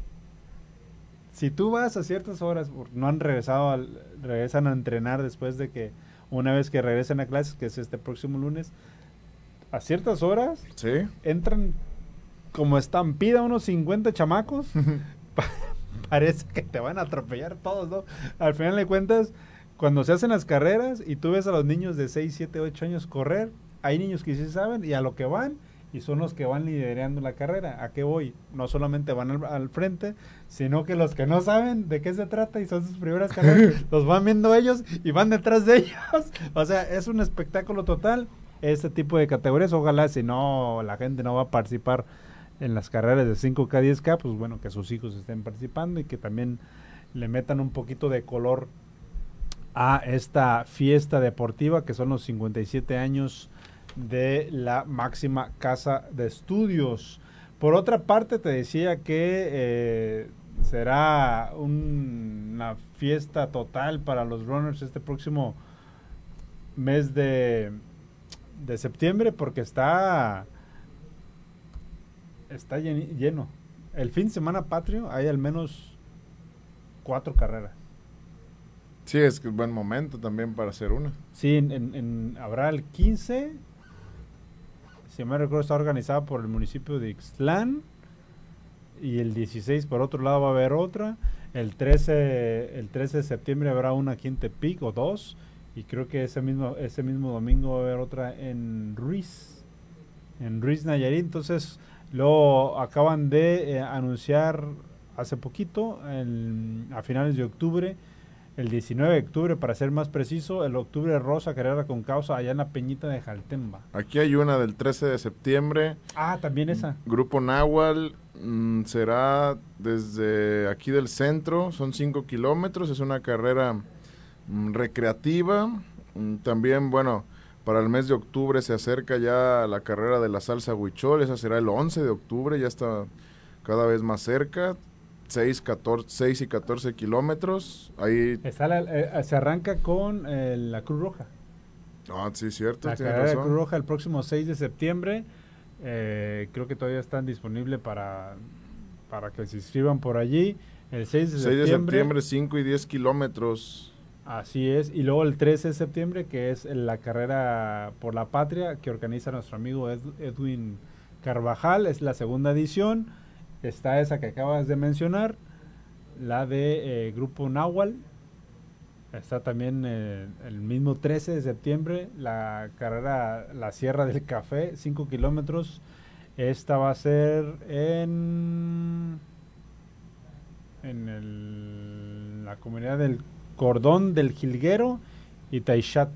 Si tú vas a ciertas horas, no han regresan a entrenar después de que, una vez que regresen a clases, que es este próximo lunes, a ciertas horas, ¿sí? Entran como estampida unos 50 chamacos. Parece que te van a atropellar todos, ¿no? Al final de cuentas, cuando se hacen las carreras y tú ves a los niños de 6, 7, 8 años correr, hay niños que sí saben y a lo que van, y son los que van liderando la carrera. ¿A qué voy? No solamente van al frente, sino que los que no saben de qué se trata y son sus primeras carreras, los van viendo ellos y van detrás de ellos. O sea, es un espectáculo total este tipo de categorías. Ojalá, si no, la gente no va a participar en las carreras de 5K, 10K, pues bueno, que sus hijos estén participando y que también le metan un poquito de color a esta fiesta deportiva, que son los 57 años de la máxima casa de estudios. Por otra parte, te decía que será una fiesta total para los runners este próximo mes de septiembre, porque está lleno. El fin de semana patrio hay al menos 4 carreras. Sí, es que es buen momento también para hacer una. Sí, habrá el 15, si me recuerdo, está organizada por el municipio de Ixtlán, y el 16 por otro lado va a haber otra. El 13 de septiembre habrá una aquí en Tepic, o 2, y creo que ese mismo domingo va a haber otra en Ruiz Nayarit. Entonces lo acaban de anunciar hace poquito, a finales de octubre, el 19 de octubre para ser más preciso, el octubre rosa, carrera con causa allá en la Peñita de Jaltemba. Aquí hay una del 13 de septiembre. Ah, también esa. Grupo Nahual, será desde aquí del centro, son 5 kilómetros, es una carrera recreativa. También, bueno, para el mes de octubre se acerca ya la carrera de la salsa huichol, esa será el 11 de octubre, ya está cada vez más cerca. 6 y 14 kilómetros. Ahí se arranca con la Cruz Roja. Ah, sí, cierto. La carrera de Cruz Roja el próximo 6 de septiembre. Creo que todavía están disponibles para que se inscriban por allí. El 6 de septiembre, 5 y 10 kilómetros. Así es, y luego el 13 de septiembre, que es la carrera por la patria, que organiza nuestro amigo Edwin Carvajal, es la segunda edición. Está esa que acabas de mencionar, la de Grupo Nahual. Está también el mismo 13 de septiembre, la carrera La Sierra del Café, 5 kilómetros. Esta va a ser en la comunidad del Cordón del Jilguero y Taixet.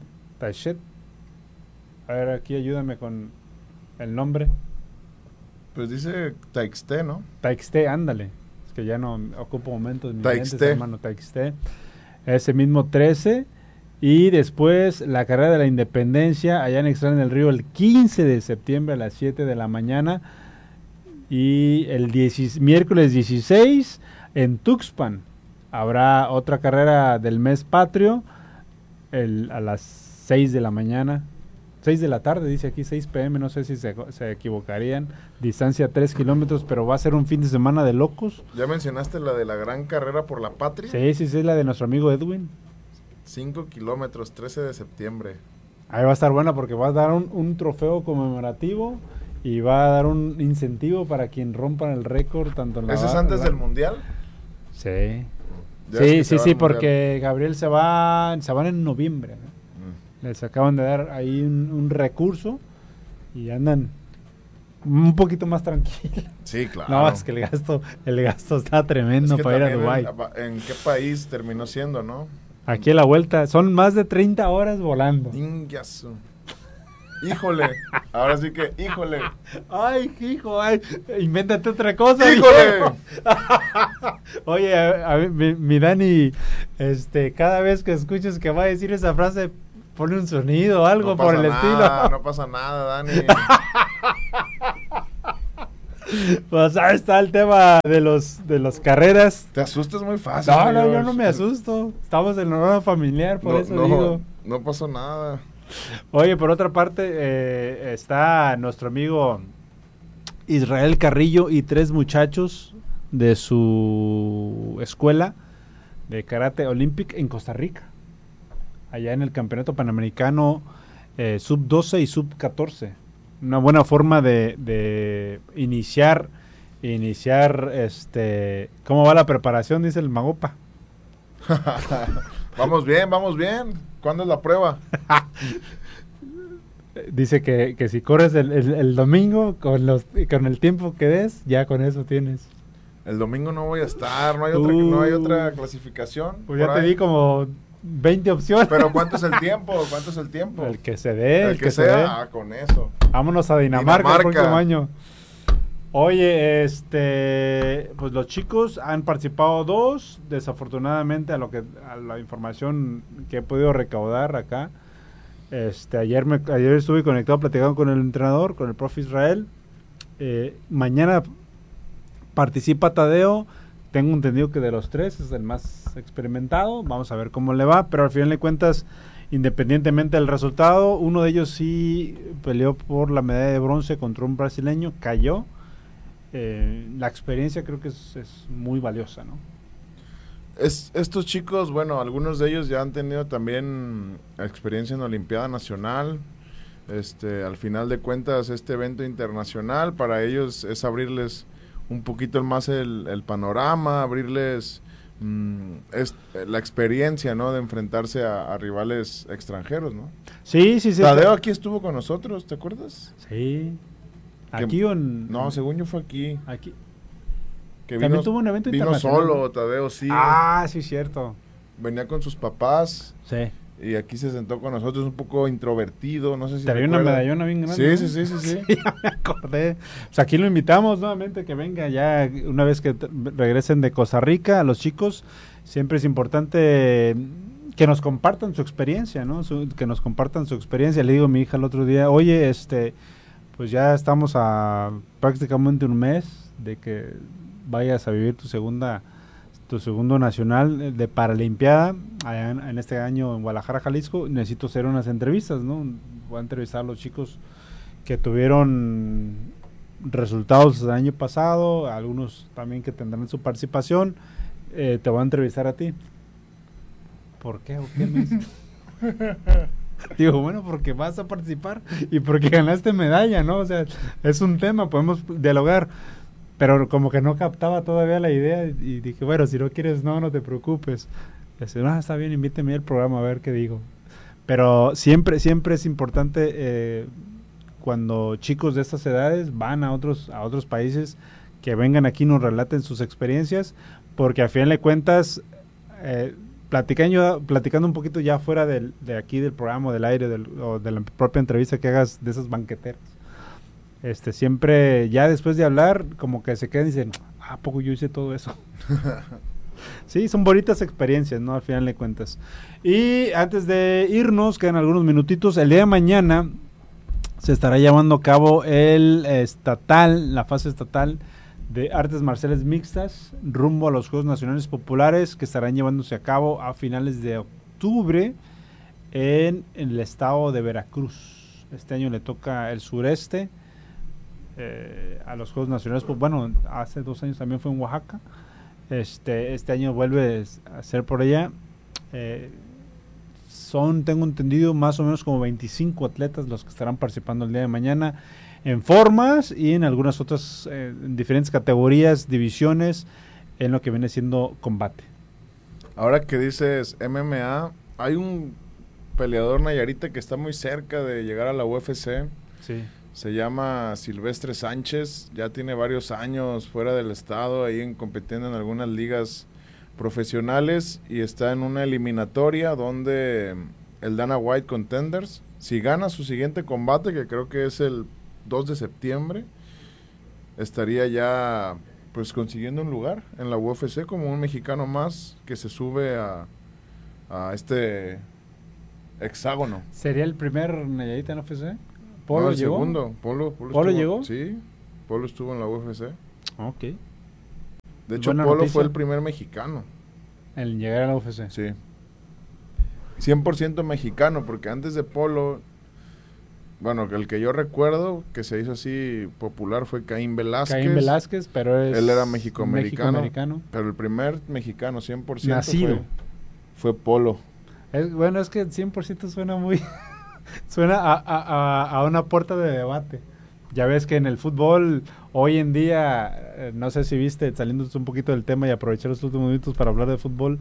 A ver, aquí ayúdame con el nombre. Pues dice Taixté, ¿no? Taixté, ándale. Es que ya no ocupo momentos. Taixté. Hermano, Taixté. Ese mismo 13. Y después la carrera de la Independencia allá en Ixtlán del Río el 15 de septiembre a las 7 de la mañana. Y el miércoles 16 en Tuxpan habrá otra carrera del mes patrio a las 6 de la mañana. 6 de la tarde, dice aquí 6 p.m., no sé si se equivocarían. Distancia 3 kilómetros, pero va a ser un fin de semana de locos. ¿Ya mencionaste la de la gran carrera por la patria? Sí, la de nuestro amigo Edwin. 5 kilómetros, 13 de septiembre. Ahí va a estar buena porque va a dar un trofeo conmemorativo y va a dar un incentivo para quien rompa el récord. Tanto en la ¿Ese es antes del Mundial? Sí. Sí, porque Gabriel se van en noviembre, ¿no? Les acaban de dar ahí un recurso y andan un poquito más tranquilos. Sí, claro. No, es que el gasto está tremendo para ir a Dubái. ¿En qué país terminó siendo, no? Aquí a la vuelta, son más de 30 horas volando. Ingazo. Híjole, ahora sí que, híjole. Ay, hijo, invéntate otra cosa. ¡Híjole! Oye, a mi Dani, cada vez que escuches que va a decir esa frase, pone un sonido o algo por el estilo. No pasa nada, Dani. Pues ahí está el tema de los carreras. Te asustas muy fácil. No, yo no me asusto. Estamos en honor familiar, por eso digo. No pasó nada. Oye, por otra parte, está nuestro amigo Israel Carrillo y 3 muchachos de su escuela de karate olímpico en Costa Rica, allá en el campeonato panamericano sub-12 y sub-14. Una buena forma de iniciar, ¿cómo va la preparación? Dice el Magopa. Vamos bien. ¿Cuándo es la prueba? Dice que si corres el domingo con el tiempo que des, ya con eso tienes. El domingo no voy a estar, no hay otra clasificación. Pues ya te di como 20 opciones. Pero ¿cuánto es el tiempo? El que se dé. El que sea. Con eso. Vámonos a Dinamarca el próximo año. Oye, pues los chicos han participado 2, desafortunadamente a la información que he podido recaudar acá. Ayer estuve conectado platicando con el entrenador, con el profe Israel. Mañana participa Tadeo. Tengo entendido que de los 3 es el más experimentado. Vamos a ver cómo le va, pero al final de cuentas, independientemente del resultado, uno de ellos sí peleó por la medalla de bronce contra un brasileño, cayó. La experiencia creo que es muy valiosa, ¿no? Estos chicos, bueno, algunos de ellos ya han tenido también experiencia en Olimpiada Nacional. Al final de cuentas, este evento internacional para ellos es abrirles un poquito más el panorama, abrirles la experiencia, ¿no? De enfrentarse a rivales extranjeros, ¿no? Sí. Tadeo aquí estuvo con nosotros, ¿te acuerdas? Sí. ¿Aquí o en...? No, según yo fue aquí. Aquí. Que también tuvo un evento internacional. Vino solo, Tadeo, sí. Ah, sí, cierto. Venía con sus papás. Sí. Y aquí se sentó con nosotros, un poco introvertido, no sé si traía una medallona bien grande. Sí. Sí, ya me acordé. O sea, aquí lo invitamos nuevamente que venga ya una vez que regresen de Costa Rica, a los chicos. Siempre es importante que nos compartan su experiencia, ¿no? Que nos compartan su experiencia. Le digo a mi hija el otro día, oye, pues ya estamos a prácticamente un mes de que vayas a vivir tu segundo nacional de Paralimpiada allá en este año en Guadalajara, Jalisco. Necesito hacer unas entrevistas, ¿no? Voy a entrevistar a los chicos que tuvieron resultados el año pasado, algunos también que tendrán su participación. Te voy a entrevistar a ti. ¿Por qué? ¿O qué me dice? Digo, bueno, porque vas a participar y porque ganaste medalla, ¿no? O sea, es un tema, podemos dialogar, pero como que no captaba todavía la idea y dije, bueno, si no quieres, no te preocupes. Dice, está bien, invíteme al programa a ver qué digo. Pero siempre es importante cuando chicos de estas edades van a otros países, que vengan aquí y nos relaten sus experiencias, porque al final de cuentas, platicando un poquito ya fuera de aquí del programa, del aire, o de la propia entrevista que hagas de esas banqueteras, siempre ya después de hablar, como que se quedan y dicen, ¿a poco yo hice todo eso? Sí, son bonitas experiencias, ¿no? Al final de cuentas. Y antes de irnos, quedan algunos minutitos. El día de mañana se estará llevando a cabo la fase estatal de artes marciales mixtas rumbo a los Juegos Nacionales Populares, que estarán llevándose a cabo a finales de octubre en el estado de Veracruz. Este año le toca el sureste a los Juegos Nacionales. Bueno, hace 2 años también fue en Oaxaca. Este año vuelve a ser por allá. Tengo entendido, más o menos como 25 atletas los que estarán participando el día de mañana en formas y en algunas otras, en diferentes categorías, divisiones, en lo que viene siendo combate. Ahora que dices MMA, hay un peleador nayarita que está muy cerca de llegar a la UFC. Sí. Se llama Silvestre Sánchez, ya tiene varios años fuera del estado, ahí compitiendo en algunas ligas profesionales, y está en una eliminatoria donde el Dana White Contenders, si gana su siguiente combate, que creo que es el 2 de septiembre, estaría ya pues consiguiendo un lugar en la UFC como un mexicano más que se sube a este hexágono. ¿Sería el primer nayarita en UFC? ¿Polo el llegó? Segundo. ¿Polo llegó? Sí, Polo estuvo en la UFC. Ok. De hecho, Buena Polo noticia. fue el primer mexicano. En llegar a la UFC. Sí. 100% mexicano, porque antes de Polo, bueno, el que yo recuerdo que se hizo así popular fue Caín Velázquez. Pero él era mexicoamericano. Pero el primer mexicano 100% nacido fue Polo. Es que 100% suena muy... suena a una puerta de debate. Ya ves que en el fútbol hoy en día, no sé si viste, saliéndonos un poquito del tema y aprovechar los últimos minutos para hablar de fútbol,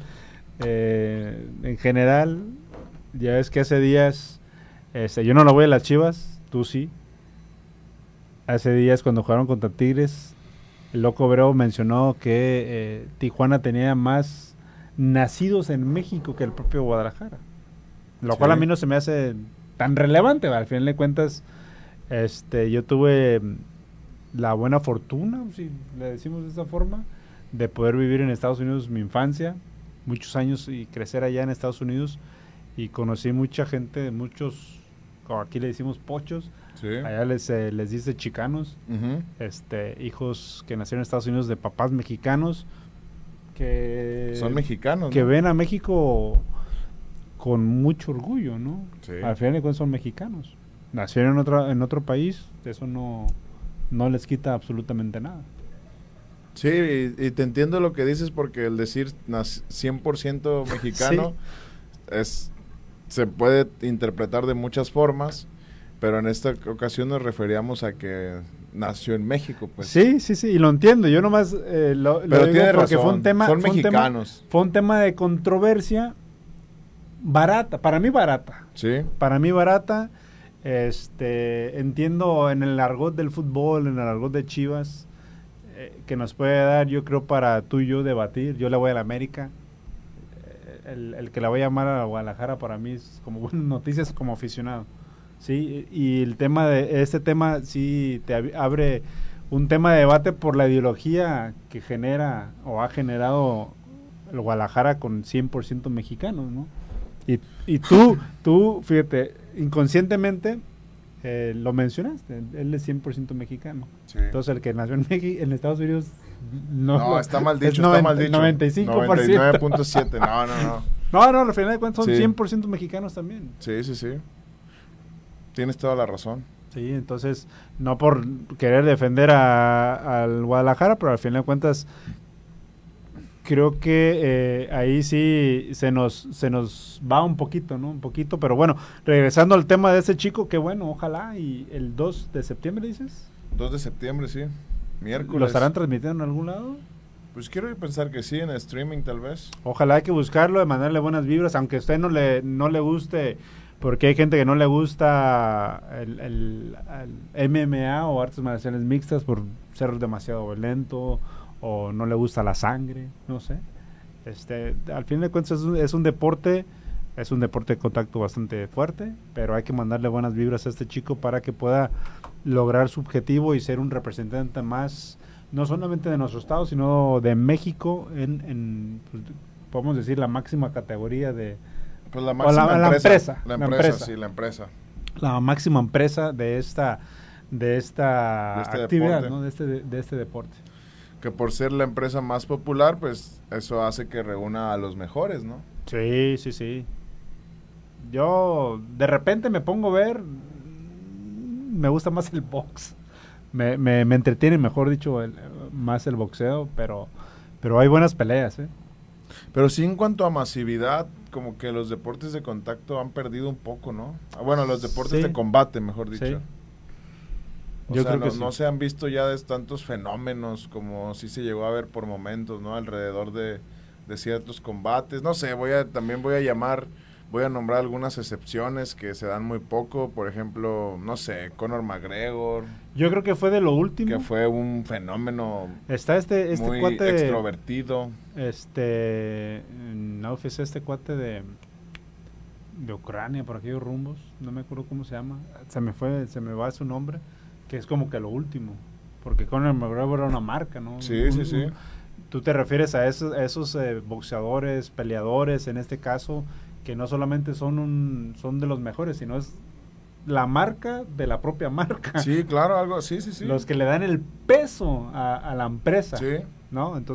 en general, ya ves que hace días, yo no lo voy a las Chivas, tú sí. Hace días cuando jugaron contra Tigres, el Loco Bravo mencionó que Tijuana tenía más nacidos en México que el propio Guadalajara. Lo cual a mí no se me hace tan relevante, al final de cuentas, yo tuve la buena fortuna, si le decimos de esa forma, de poder vivir en Estados Unidos mi infancia, muchos años, y crecer allá en Estados Unidos, y conocí mucha gente, muchos, como aquí le decimos pochos, allá les dice chicanos, hijos que nacieron en Estados Unidos de papás mexicanos, que son mexicanos, que ¿no? ven a México con mucho orgullo, ¿no? Sí. Al final de cuentas son mexicanos. Nacieron en otro país, eso no les quita absolutamente nada. Sí, y te entiendo lo que dices, porque el decir 100% mexicano se puede interpretar de muchas formas, pero en esta ocasión nos referíamos a que nació en México, pues. Sí, y lo entiendo. Yo nomás lo digo tiene porque razón, fue un tema, son mexicanos. Fue un tema de controversia barata, para mí barata. Sí. Para mí barata. Entiendo en el argot del fútbol, en el argot de Chivas, que nos puede dar, yo creo, para tú y yo debatir. Yo le voy a la América. El que la voy a llamar a Guadalajara para mí es como buenas noticias como aficionado. Sí, y este tema sí te abre un tema de debate por la ideología que genera o ha generado el Guadalajara con 100% mexicanos, ¿no? Y tú, fíjate, inconscientemente lo mencionaste, él es 100% mexicano. Sí. Entonces el que nació en Estados Unidos no, está mal dicho, es está mal dicho. 95%. 99.7, no. No, al final de cuentas son 100% mexicanos también. Sí. Tienes toda la razón. Sí, entonces, no por querer defender al Guadalajara, pero al final de cuentas, creo que ahí sí se nos va un poquito, ¿no? Un poquito, pero bueno, regresando al tema de ese chico, que bueno, ojalá, y el 2 de septiembre, ¿dices? 2 de septiembre, sí, miércoles. ¿Lo estarán transmitiendo en algún lado? Pues quiero pensar que sí, en streaming tal vez. Ojalá, hay que buscarlo, de mandarle buenas vibras, aunque a usted no le guste, porque hay gente que no le gusta el MMA o artes marciales mixtas por ser demasiado violento, o no le gusta la sangre, no sé. Al fin de cuentas es un deporte de contacto bastante fuerte, pero hay que mandarle buenas vibras a este chico para que pueda lograr su objetivo y ser un representante más, no solamente de nuestro estado, sino de México en pues, podemos decir la máxima categoría de pues la máxima empresa. La máxima empresa de esta actividad, deporte. ¿no? de este deporte. Que por ser la empresa más popular, pues eso hace que reúna a los mejores, ¿no? Sí. Yo de repente me pongo a ver, me gusta más el box, me entretiene, mejor dicho, más el boxeo, pero hay buenas peleas, ¿eh? Pero sí, en cuanto a masividad, como que los deportes de contacto han perdido un poco, ¿no? Bueno, los deportes de combate, mejor dicho. Sí. Yo creo que no se han visto ya de tantos fenómenos como sí se llegó a ver por momentos, ¿no? Alrededor de ciertos combates. No sé, voy a nombrar algunas excepciones que se dan muy poco. Por ejemplo, no sé, Conor McGregor. Yo creo que fue de lo último. Que fue un fenómeno está muy cuate extrovertido. No, es este cuate de Ucrania, por aquellos rumbos. No me acuerdo cómo se llama. Se me va su nombre. Que es como que lo último, porque Conor McGregor era una marca, ¿no? Sí. Tú te refieres a esos boxeadores, peleadores, en este caso, que no solamente son de los mejores, sino es la marca de la propia marca. Sí, claro, algo, sí. Los que le dan el peso a la empresa, ¿no? Entonces